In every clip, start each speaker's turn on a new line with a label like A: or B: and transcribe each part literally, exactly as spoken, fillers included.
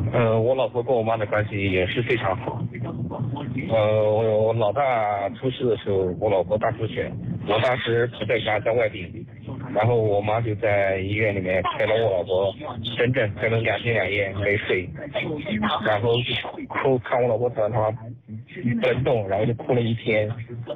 A: 呃，我老婆跟我妈的关系也是非常好。呃，我我老大出事的时候，我老婆大出血，我当时不在家，在外地，然后我妈就在医院里面陪了我老婆整整可能两天两夜没睡，然后哭，看我老婆躺床不能动，然后就哭了一天。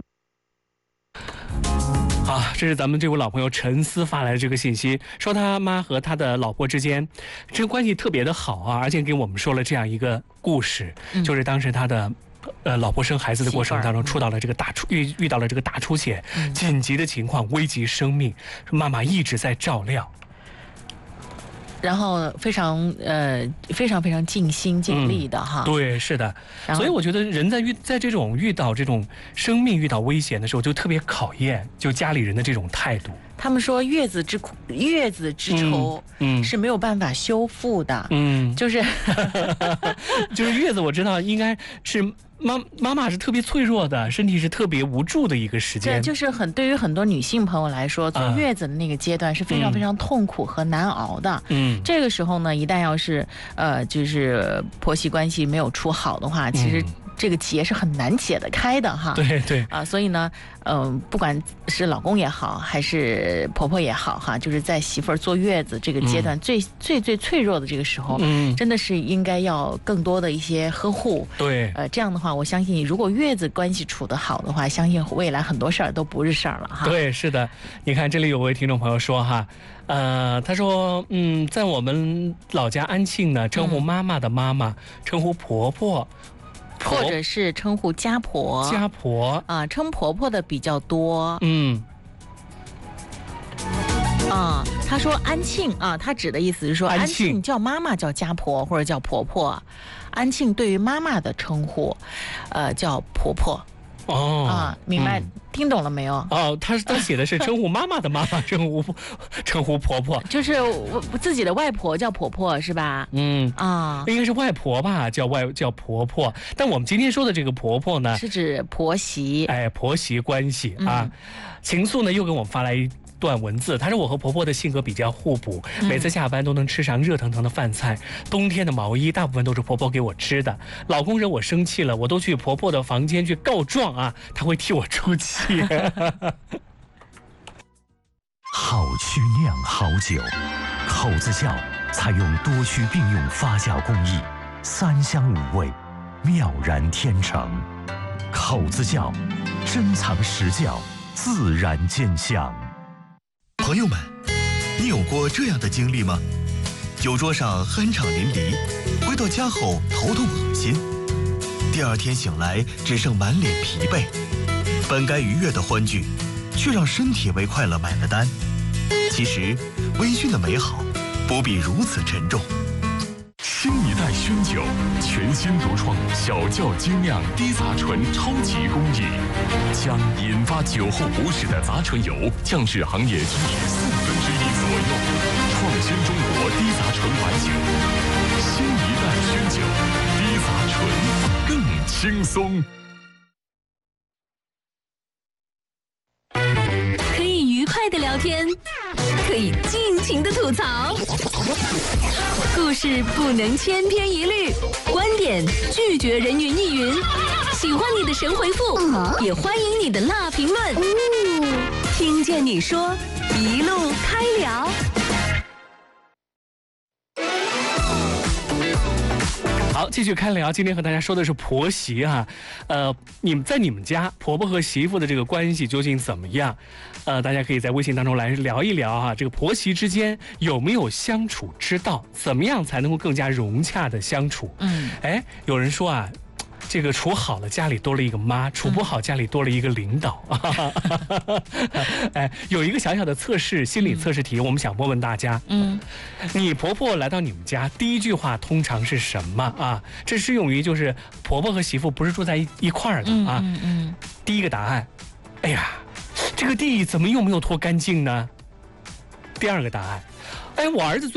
B: 好，这是咱们这位老朋友陈思发来的这个信息，说他妈和他的老婆之间这个关系特别的好啊，而且给我们说了这样一个故事，嗯、就是当时他的呃老婆生孩子的过程当中，出到了这个大出遇遇到了这个大出血，嗯、紧急的情况，危及生命，妈妈一直在照料。
C: 然后非常呃非常非常尽心尽力的哈、
B: 嗯，对，是的。所以我觉得人在遇在这种遇到这种生命遇到危险的时候，就特别考验就家里人的这种态度。
C: 他们说月子之苦，月子之仇，嗯，是没有办法修复的，嗯，就是
B: 就是月子，我知道应该是妈妈妈是特别脆弱的，身体是特别无助的一个时间。
C: 对，就是很对于很多女性朋友来说，坐月子的那个阶段是非常非常痛苦和难熬的。嗯，这个时候呢，一旦要是呃就是婆媳关系没有处好的话，其实、嗯。这个结是很难解得开的哈，
B: 对对
C: 啊，所以呢，嗯、呃，不管是老公也好，还是婆婆也好哈，就是在媳妇儿坐月子这个阶段、嗯、最最最脆弱的这个时候，嗯，真的是应该要更多的一些呵护。
B: 对，
C: 呃，这样的话，我相信如果月子关系处得好的话，相信未来很多事儿都不是事儿了哈。
B: 对，是的，你看这里有位听众朋友说哈。呃，他说，嗯，在我们老家安庆呢，称呼妈妈的妈妈，嗯、称呼婆婆。
C: 或者是称呼家婆，
B: 家婆
C: 啊，称婆婆的比较多。
B: 嗯，
C: 啊，他说安庆啊，他指的意思是说安庆叫妈妈叫家婆或者叫婆婆，安庆对于妈妈的称呼，呃，叫婆婆。
B: 哦
C: 啊，明白、嗯、听懂了没有？
B: 哦，他他写的是称呼妈妈的妈妈，称呼称呼婆婆，
C: 就是我自己的外婆叫婆婆是吧？
B: 嗯
C: 啊，
B: 应该是外婆吧，叫外叫婆婆。但我们今天说的这个婆婆呢，
C: 是指婆媳，
B: 哎，婆媳关系啊。嗯、情愫呢又给我们发来一段文字，他说我和婆婆的性格比较互补，每次下班都能吃上热腾腾的饭菜，冬天的毛衣大部分都是婆婆给我织的。老公惹我生气了，我都去婆婆的房间去告状啊，她会替我出气。
D: 好曲酿好酒，口子窖采用多区并用发酵工艺，三香五味，妙然天成。口子窖珍藏实窖，自然见香。
E: 朋友们，你有过这样的经历吗？酒桌上酣畅淋漓，回到家后头痛恶心，第二天醒来只剩满脸疲惫，本该愉悦的欢聚，却让身体为快乐买了单。其实，微醺的美好不必如此沉重。
F: 新一代熏酒，全新独创小窖精酿低杂醇超级工艺，将引发酒后不适的杂醇油降至行业均值四分之一左右，创新中国低杂醇白酒。新一代熏酒，低杂醇更轻松。
G: 可以愉快的聊天，可以尽情的吐槽。故事不能千篇一律，观点拒绝人云亦云。喜欢你的神回复，也欢迎你的辣评论。听见你说，一路开聊。
B: 好，继续开聊。今天和大家说的是婆媳啊，呃，你们在你们家婆婆和媳妇的这个关系究竟怎么样？呃，大家可以在微信当中来聊一聊啊，这个婆媳之间有没有相处之道？怎么样才能够更加融洽的相处？嗯，哎，有人说啊，这个处好了家里多了一个妈，处不好家里多了一个领导。嗯、哎，有一个小小的测试心理测试题，我们想问问大家，嗯，你婆婆来到你们家，第一句话通常是什么啊？这适用于就是婆婆和媳妇不是住在一一块儿的啊。嗯嗯嗯。第一个答案，哎呀，这个地怎么又没有拖干净呢？第二个答案，哎，我儿子。